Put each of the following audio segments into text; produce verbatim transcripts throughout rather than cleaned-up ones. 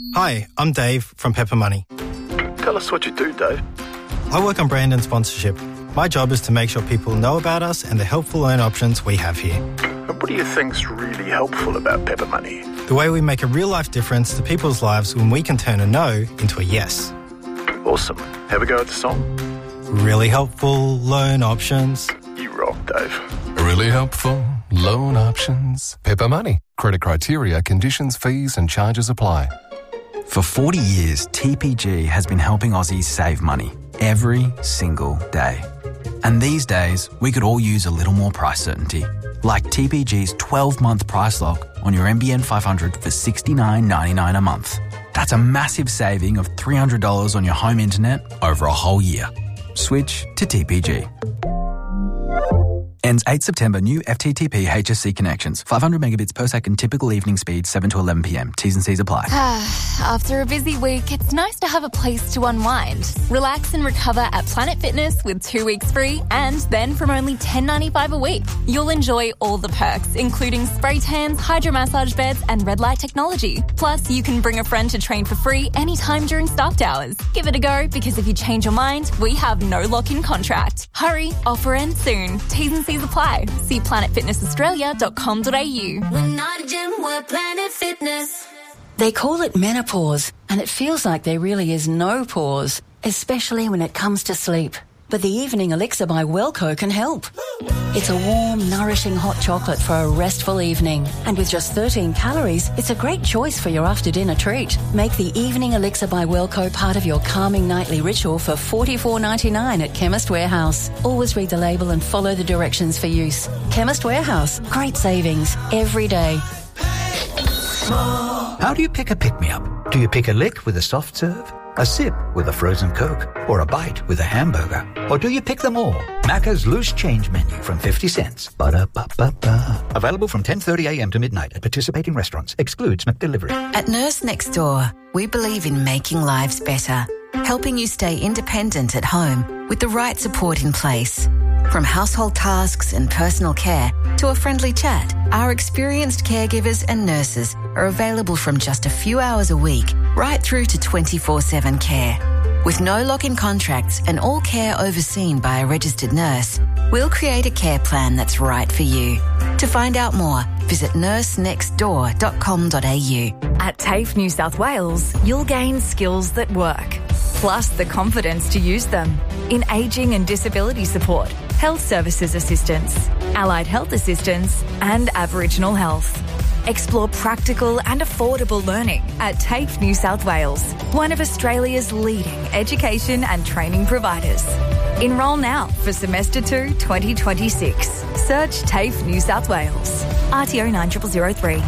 Hi, I'm Dave from Pepper Money. Tell us what you do, Dave. I work on brand and sponsorship. My job is to make sure people know about us and the helpful loan options we have here. And what do you think's really helpful about Pepper Money? The way we make a real-life difference to people's lives when we can turn a no into a yes. Awesome. Have a go at the song? Really helpful loan options. You rock, Dave. Really helpful loan options. Pepper Money. Credit criteria, conditions, fees and charges apply. For forty years, T P G has been helping Aussies save money every single day. And these days, we could all use a little more price certainty. Like T P G's twelve-month price lock on your N B N five hundred for sixty-nine ninety-nine a month. That's a massive saving of three hundred dollars on your home internet over a whole year. Switch to T P G. Ends eighth September. New F T T P H S C connections. five hundred megabits per second. Typical evening speed seven to eleven p m. T's and C's apply. After a busy week, it's nice to have a place to unwind. Relax and recover at Planet Fitness with two weeks free and then from only ten dollars ninety-five a week. You'll enjoy all the perks, including spray tans, hydromassage beds and red light technology. Plus, you can bring a friend to train for free anytime during staffed hours. Give it a go because if you change your mind, we have no lock-in contract. Hurry, offer ends soon. T's and C's apply. See planet fitness australia dot com dot a u. We're not a gym, we're Planet Fitness. They call it menopause, and it feels like there really is no pause, especially when it comes to sleep. But the Evening Elixir by Wellco can help. It's a warm, nourishing hot chocolate for a restful evening. And with just thirteen calories, it's a great choice for your after-dinner treat. Make the Evening Elixir by Wellco part of your calming nightly ritual for forty-four ninety-nine at Chemist Warehouse. Always read the label and follow the directions for use. Chemist Warehouse. Great savings every day. How do you pick a pick-me-up? Do you pick a lick with a soft serve, a sip with a frozen Coke, or a bite with a hamburger? Or do you pick them all? Macca's Loose Change Menu from fifty cents. Ba-da-ba-ba-ba. Available from ten thirty a m to midnight at participating restaurants. Excludes McDelivery. At Nurse Next Door, we believe in making lives better, helping you stay independent at home with the right support in place. From household tasks and personal care to a friendly chat, our experienced caregivers and nurses are available from just a few hours a week right through to twenty-four seven care. With no lock-in contracts and all care overseen by a registered nurse, we'll create a care plan that's right for you. To find out more, visit nurse next door dot com dot a u. At TAFE New South Wales, you'll gain skills that work, plus the confidence to use them in ageing and disability support, health services assistance, allied health assistance and Aboriginal health. Explore practical and affordable learning at TAFE New South Wales, one of Australia's leading education and training providers. Enrol now for semester two twenty twenty-six. Search TAFE New South Wales. R T O nine zero zero zero three.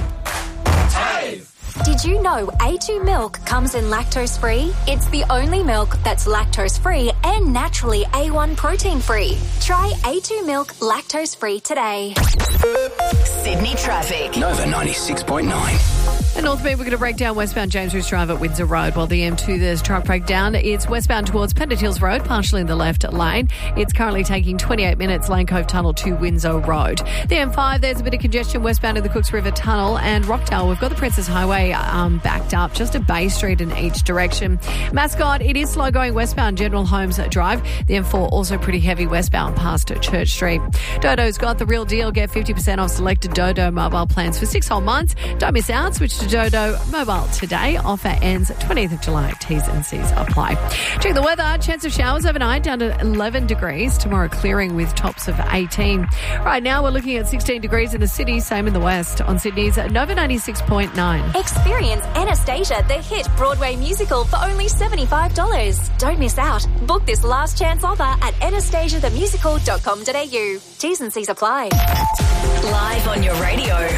Did you know A two milk comes in lactose-free? It's the only milk that's lactose-free and naturally A one protein-free. Try A two milk lactose-free today. Sydney traffic. Nova ninety-six point nine. And North Beach, we're going to break down westbound James Roos Drive at Windsor Road, while the M two, there's truck breakdown. It's westbound towards Pennant Hills Road, partially in the left lane. It's currently taking twenty-eight minutes, Lane Cove Tunnel to Windsor Road. The M five, there's a bit of congestion westbound in the Cooks River Tunnel and Rockdale. We've got the Princess Highway um, backed up just at Bay Street in each direction. Mascot, it is slow going westbound General Holmes Drive. The M four also pretty heavy westbound past Church Street. Dodo's got the real deal. Get fifty percent off selected Dodo mobile plans for six whole months. Don't miss out. Switch to Dodo Mobile today. Offer ends twentieth of July. T's and C's apply. Check the weather. Chance of showers overnight down to eleven degrees. Tomorrow clearing with tops of eighteen. Right now we're looking at sixteen degrees in the city. Same in the west. On Sydney's Nova ninety-six point nine. Experience Anastasia, the hit Broadway musical, for only seventy-five dollars. Don't miss out. Book this last chance offer at anastasia the musical dot com dot a u. T's and C's apply. Live on your radio.